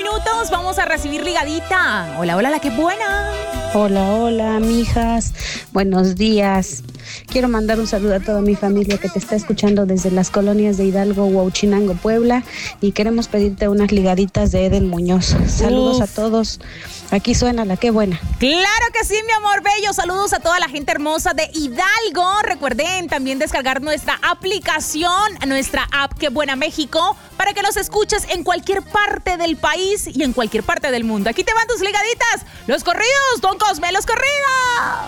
minutos. Vamos a recibir ligadita. Hola, hola, la que buena. Hola, mijas. Buenos días. Quiero mandar un saludo a toda mi familia que te está escuchando desde las colonias de Hidalgo, Huauchinango, Puebla. Y queremos pedirte unas ligaditas de Eden Muñoz. Saludos a todos. Aquí suena la que buena. Claro que sí, mi amor bello. Saludos a toda la gente hermosa de Hidalgo. Recuerden también descargar nuestra aplicación, nuestra app Que Buena México, para que los escuches en cualquier parte del país y en cualquier parte del mundo. Aquí te van tus ligaditas. Los corridos, Don Cosme, los corridos.